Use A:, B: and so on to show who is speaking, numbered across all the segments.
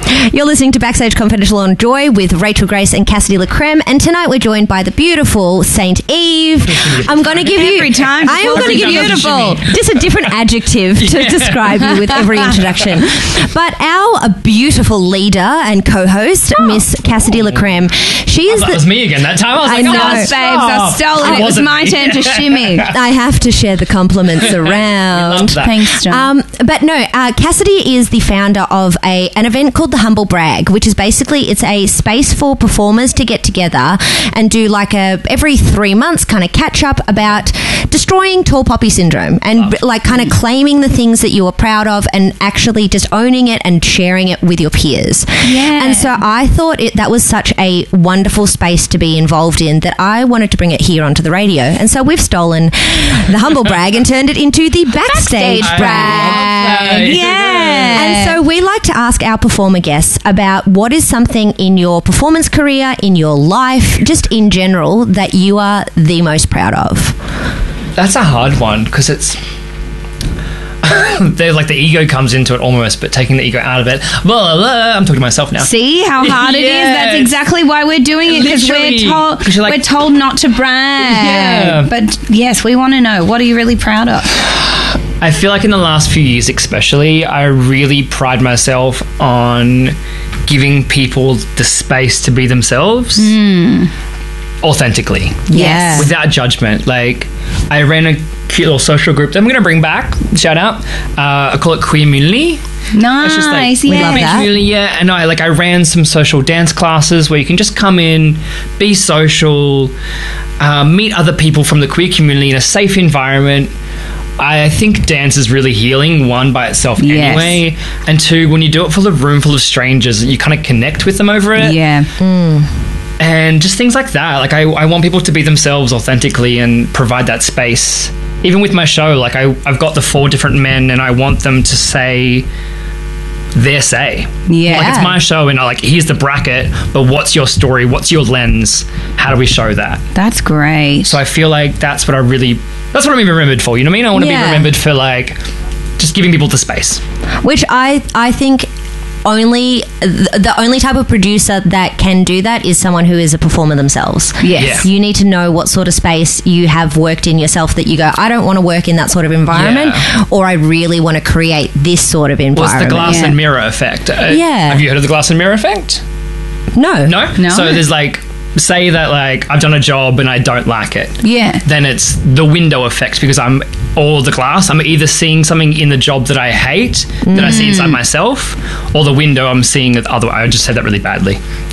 A: You're listening to Backstage Confidential on Joy with Rachel Grace and Cassidy LaCreme, and tonight we're joined by the beautiful Saint Eve. I'm going to give you
B: every time.
A: I am going to give you
B: beautiful.
A: just a different adjective to describe you with every introduction. But our beautiful leader and co-host, Miss Cassidy LaCreme, she is
C: that was me again that time. I was like,
A: know.
B: Babes, I stole it. It was my turn to shimmy.
A: I have to share the compliments around.
C: Love that.
B: Thanks, John.
A: But no, Cassidy is the founder of an event called the Humble Brag, which is basically it's a space for performers to get together and do like a every 3 months kind of catch up about destroying tall poppy syndrome and like kind of claiming the things that you are proud of and actually just owning it and sharing it with your peers.
B: Yeah.
A: And so I thought that was such a wonderful space to be involved in that I wanted to bring it here onto the radio. And so we've stolen the Humble Brag and turned it into the Backstage Brag.
B: Yeah.
A: And so we like to ask our performer guests about what is something in your performance career, in your life, just in general, that you are the most proud of.
C: That's a hard one because it's there's like the ego comes into it almost, but taking the ego out of it. Blah, blah, I'm talking to myself now.
B: See how hard it is? That's exactly why we're doing it, because we're told not to brag.
C: Yeah.
B: But yes, we want to know, what are you really proud of?
C: I feel like in the last few years especially, I really pride myself on giving people the space to be themselves authentically.
A: Yes.
C: Without judgment. Like, I ran a cute little social group that I'm going to bring back, shout out. I call it Queer Community.
B: Nice,
C: Just like,
A: we love that.
C: Community, yeah. And I ran some social dance classes where you can just come in, be social, meet other people from the queer community in a safe environment. I think dance is really healing, one, by itself anyway, and two, when you do it for a room full of strangers, you kind of connect with them over it.
B: Yeah.
C: And just things like that. Like, I want people to be themselves authentically and provide that space. Even with my show, like, I've got the 4 different men and I want them to say their say.
B: Yeah.
C: Like, it's my show and like, here's the bracket, but what's your story? What's your lens? How do we show that?
B: That's great.
C: So I feel like that's what I'm being remembered for. You know what I mean? I want to be remembered for like just giving people the space.
A: Which I think the only type of producer that can do that is someone who is a performer themselves.
B: Yes.
C: Yeah.
A: You need to know what sort of space you have worked in yourself that you go, I don't want to work in that sort of environment, or I really want to create this sort of environment.
C: What's the glass and mirror effect?
A: Yeah.
C: Have you heard of the glass and mirror effect?
A: No.
C: No? So there's like, say that like I've done a job and I don't like it.
B: Yeah.
C: Then it's the window effect, because I'm all the glass. I'm either seeing something in the job that I hate that I see inside myself, or the window I'm seeing the other. I just said that really badly.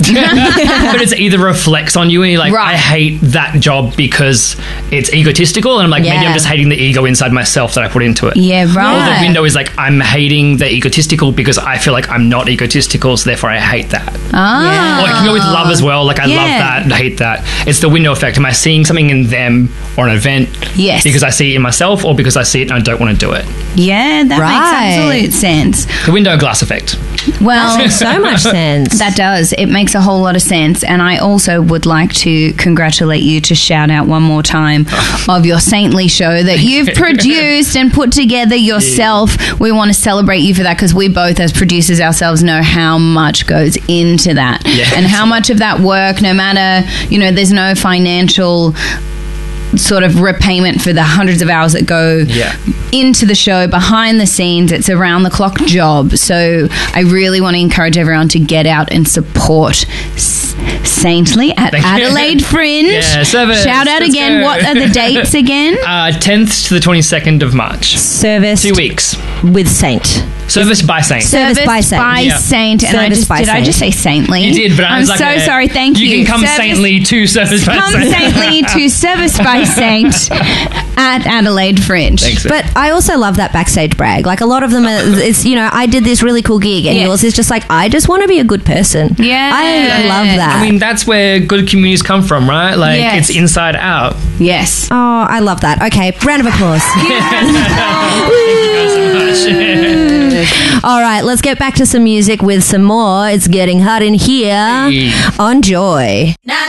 C: But it's either reflects on you and you're like, I hate that job because it's egotistical, and I'm like, maybe I'm just hating the ego inside myself that I put into it.
B: Yeah, right.
C: Or the window is like, I'm hating the egotistical because I feel like I'm not egotistical, so therefore I hate that. Or it can go with love as well. Like, I love that and hate that. It's the window effect. Am I seeing something in them or an event because I see it in myself, or because I see it and I don't want to do it?
B: Yeah, that makes absolute sense.
C: The window and glass effect.
B: Well,
A: Makes so much sense.
B: That does. It makes a whole lot of sense. And I also would like to congratulate you, to shout out one more time of your saintly show that you've produced and put together yourself. Yeah. We want to celebrate you for that, because we both, as producers ourselves, know how much goes into that. And how much of that work, no matter, there's no financial sort of repayment for the hundreds of hours that go into the show behind the scenes. It's a round the clock job. So I really want to encourage everyone to get out and support Saintly at Adelaide Fringe.
C: Yeah, service.
B: Shout out again. What are the dates again?
C: 10th to the 22nd of March.
A: Service
C: 2 weeks
A: with Saint.
C: Service by Saint.
B: Service by Saint. And I just say Saintly?
C: You did, but
B: I'm so sorry. Thank you.
C: You can come saintly to Service by Saint.
B: Come saintly to Service by Saint at Adelaide Fringe.
C: Thanks.
A: But I also love that backstage brag. Like, a lot of them it's I did this really cool gig, and yours is just like, I just want to be a good person.
B: Yeah.
A: I love that.
C: I mean, that's where good communities come from, right? Like, it's inside out.
B: Yes.
A: Oh, I love that. Okay, round of applause.
C: Thank you guys so much.
A: All right, let's get back to some music with some more. It's getting hot in here on Joy.